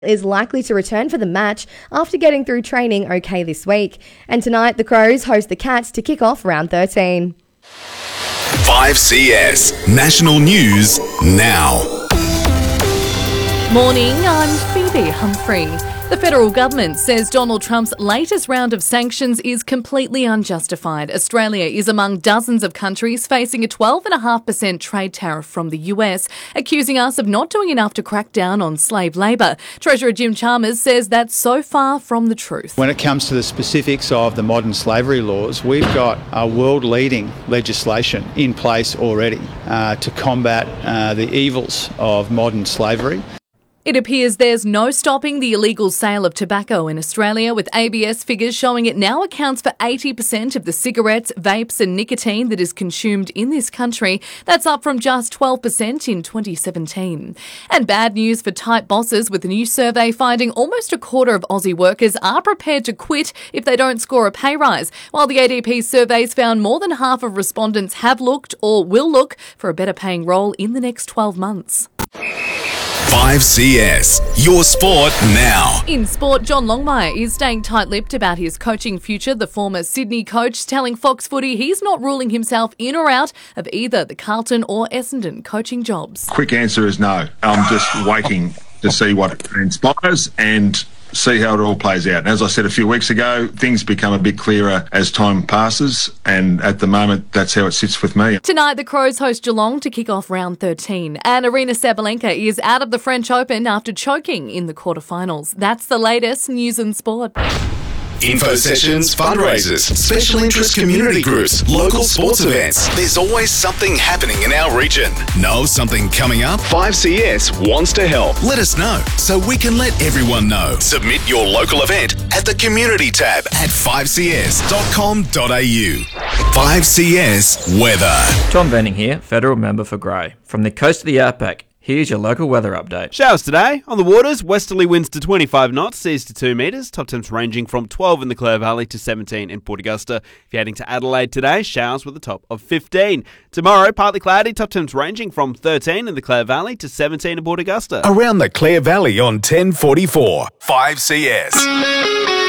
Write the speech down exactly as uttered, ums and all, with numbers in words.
is likely to return for the match after getting through training okay this week. And tonight, the Crows host the Cats to kick off round thirteen. five C S National News now. Morning, I'm Phoebe Humphrey. The federal government says Donald Trump's latest round of sanctions is completely unjustified. Australia is among dozens of countries facing a twelve point five percent trade tariff from the U S, accusing us of not doing enough to crack down on slave labour. Treasurer Jim Chalmers says that's so far from the truth. When it comes to the specifics of the modern slavery laws, we've got a world-leading legislation in place already uh, to combat uh, the evils of modern slavery. It appears there's no stopping the illegal sale of tobacco in Australia, with A B S figures showing it now accounts for eighty percent of the cigarettes, vapes and nicotine that is consumed in this country. That's up from just twelve percent in twenty seventeen. And bad news for type bosses, with a new survey finding almost a quarter of Aussie workers are prepared to quit if they don't score a pay rise, while the A D P surveys found more than half of respondents have looked or will look for a better paying role in the next twelve months. five C S, your sport now. In sport, John Longmire is staying tight-lipped about his coaching future. The former Sydney coach telling Fox Footy he's not ruling himself in or out of either the Carlton or Essendon coaching jobs. Quick answer is no. I'm just waiting to see what transpires and see how it all plays out. And as I said a few weeks ago, things become a bit clearer as time passes, and at the moment, that's how it sits with me. Tonight, the Crows host Geelong to kick off round thirteen, and Arina Sabalenka is out of the French Open after choking in the quarterfinals. That's the latest news and sport. Info sessions, fundraisers, special interest community groups, local sports events. There's always something happening in our region. Know something coming up? five C S wants to help. Let us know so we can let everyone know. Submit your local event at the community tab at five c s dot com dot a u. five C S weather. Tom Venning here, federal member for Grey. From the coast of the Outback, here's your local weather update. Showers today. On the waters, westerly winds to twenty-five knots, seas to two metres. Top temps ranging from twelve in the Clare Valley to seventeen in Port Augusta. If you're heading to Adelaide today, showers with a top of fifteen. Tomorrow, partly cloudy, top temps ranging from thirteen in the Clare Valley to seventeen in Port Augusta. Around the Clare Valley on ten forty-four. five C S.